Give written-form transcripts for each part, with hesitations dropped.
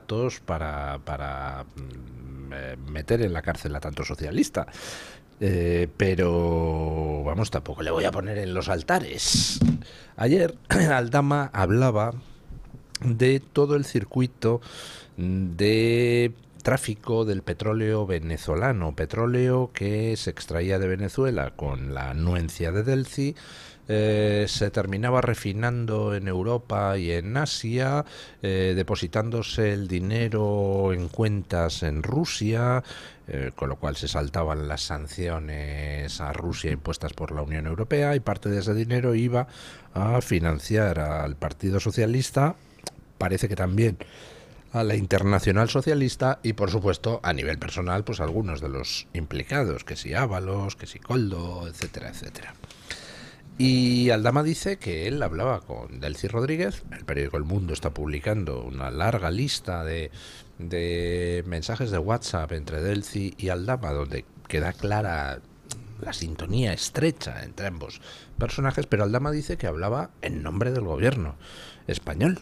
votos para meter en la cárcel a tanto socialista. Pero, vamos, tampoco le voy a poner en los altares. Ayer Aldama hablaba de todo el circuito de tráfico del petróleo venezolano, petróleo que se extraía de Venezuela con la anuencia de Delcy, se terminaba refinando en Europa y en Asia, depositándose el dinero en cuentas en Rusia, con lo cual se saltaban las sanciones a Rusia impuestas por la Unión Europea, y parte de ese dinero iba a financiar al Partido Socialista, parece que también a la Internacional Socialista, y por supuesto a nivel personal pues algunos de los implicados, que si Ábalos, que si Koldo, etcétera, etcétera. Y Aldama dice que él hablaba con Delcy Rodríguez. El periódico El Mundo está publicando una larga lista de mensajes de WhatsApp entre Delcy y Aldama, donde queda clara la sintonía estrecha entre ambos personajes, pero Aldama dice que hablaba en nombre del gobierno español.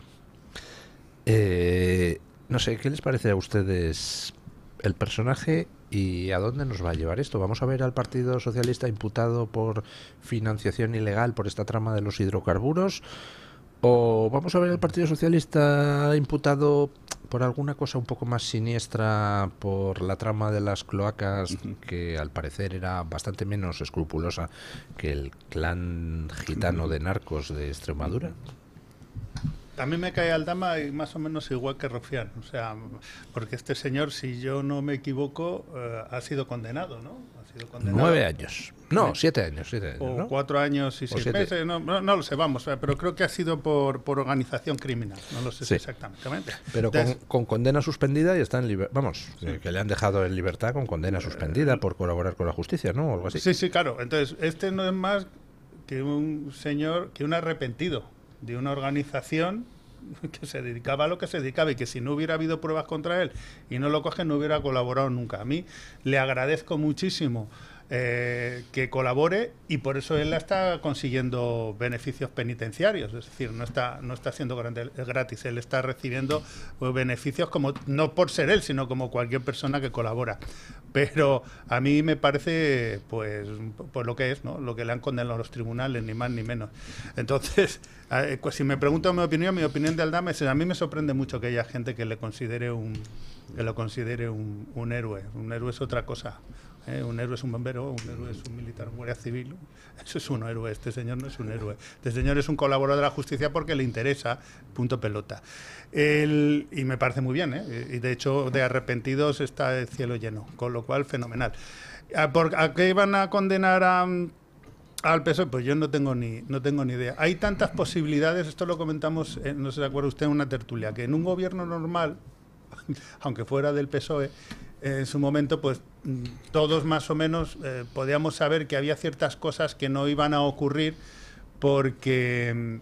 No sé, ¿qué les parece a ustedes el personaje y a dónde nos va a llevar esto? ¿Vamos a ver al Partido Socialista imputado por financiación ilegal por esta trama de los hidrocarburos? ¿O vamos a ver al Partido Socialista imputado por alguna cosa un poco más siniestra, por la trama de las cloacas, que al parecer era bastante menos escrupulosa que el clan gitano de narcos de Extremadura? A mí me cae Aldama más o menos igual que Rufián, o sea, porque este señor, si yo no me equivoco, ha sido condenado, ¿no? Ha sido condenado. 9 años. No, 7 años. O ¿no? 4 años y 6 meses, no lo sé, vamos, pero creo que ha sido por organización criminal, no lo sé exactamente. Pero con condena suspendida y está en libertad, vamos, que le han dejado en libertad con condena suspendida por colaborar con la justicia, ¿no? O algo así. Sí, claro, entonces este no es más que un señor, que un arrepentido de una organización que se dedicaba a lo que se dedicaba, y que si no hubiera habido pruebas contra él y no lo cogen, no hubiera colaborado nunca. A mí le agradezco muchísimo que colabore, y por eso él está consiguiendo beneficios penitenciarios, es decir, no está siendo gratis, él está recibiendo beneficios, como no por ser él, sino como cualquier persona que colabora. Pero a mí me parece pues lo que es, ¿no? Lo que le han condenado los tribunales, ni más ni menos. Entonces, pues si me preguntan mi opinión de Aldama es: a mí me sorprende mucho que haya gente que lo considere un héroe. Un héroe es otra cosa. Un héroe es un bombero, un héroe es un militar, un guardia civil. Eso es un héroe. Este señor no es un héroe. Este señor es un colaborador de la justicia porque le interesa, punto pelota. Y me parece muy bien, y de hecho de arrepentidos está el cielo lleno, con lo cual fenomenal. ¿A qué van a condenar al PSOE? Pues yo no tengo ni idea. Hay tantas posibilidades, esto lo comentamos, no sé si se acuerda usted, en una tertulia, que en un gobierno normal, aunque fuera del PSOE, en su momento, pues todos más o menos podíamos saber que había ciertas cosas que no iban a ocurrir porque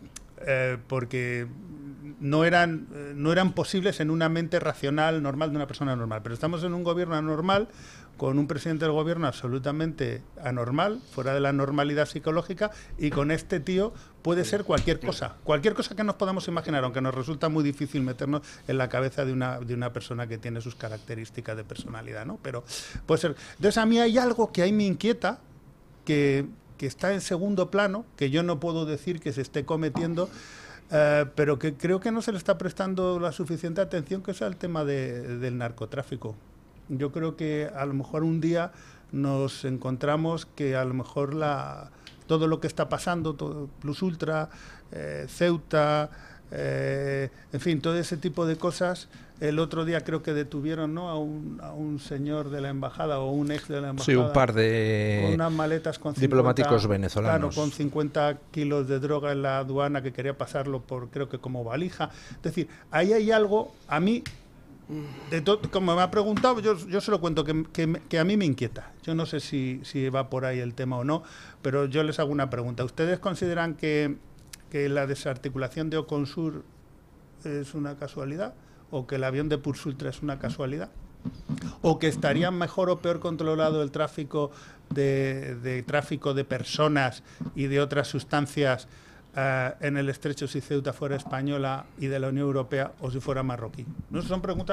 no eran posibles en una mente racional normal de una persona normal. Pero estamos en un gobierno anormal, con un presidente del gobierno absolutamente anormal, fuera de la normalidad psicológica, y con este tío puede ser cualquier cosa que nos podamos imaginar, aunque nos resulta muy difícil meternos en la cabeza de una persona que tiene sus características de personalidad, ¿no? Pero puede ser. Entonces a mí hay algo que ahí me inquieta, que está en segundo plano, que yo no puedo decir que se esté cometiendo, pero que creo que no se le está prestando la suficiente atención, que es el tema del narcotráfico. Yo creo que a lo mejor un día nos encontramos que a lo mejor todo lo que está pasando, todo Plus Ultra, Ceuta, en fin, todo ese tipo de cosas. El otro día creo que detuvieron, ¿no?, a un señor de la embajada, o un ex de la embajada. Sí, un par de con unas maletas con diplomáticos venezolanos. Claro, con 50 kilos de droga en la aduana, que quería pasarlo por, creo que como valija. Es decir, ahí hay algo, a mí, como me ha preguntado, yo se lo cuento, que a mí me inquieta. Yo no sé si va por ahí el tema o no, pero yo les hago una pregunta. ¿Ustedes consideran que la desarticulación de Oconsur es una casualidad? ¿O que el avión de Plus Ultra es una casualidad? ¿O que estaría mejor o peor controlado el tráfico de personas y de otras sustancias en el estrecho si Ceuta fuera española y de la Unión Europea, o si fuera marroquí? No, son preguntas